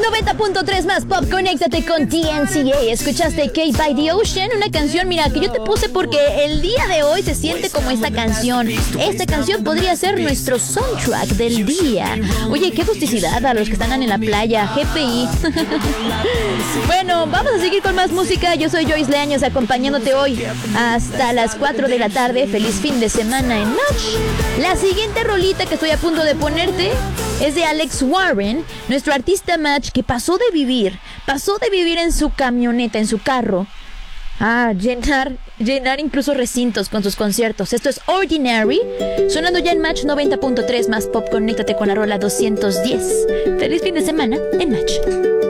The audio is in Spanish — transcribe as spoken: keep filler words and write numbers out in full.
noventa punto tres más pop, conéctate con T N C A. Escuchaste Cake by the Ocean, una canción, mira, que yo te puse porque el día de hoy se siente como esta canción. Esta canción podría ser nuestro soundtrack del día. Oye, qué agusticidad a los que están en la playa, G P I. Bueno, vamos a seguir con más música. Yo soy Joyce Leaños, acompañándote hoy hasta las cuatro de la tarde. Feliz fin de semana en Match. La siguiente rolita que estoy a punto de ponerte es de Alex Warren, nuestro artista Match, que pasó de vivir, pasó de vivir en su camioneta, en su carro, a llenar, llenar incluso recintos con sus conciertos. Esto es Ordinary, sonando ya en Match noventa punto tres más pop. Conéctate con la rola doscientos diez. Feliz fin de semana en Match.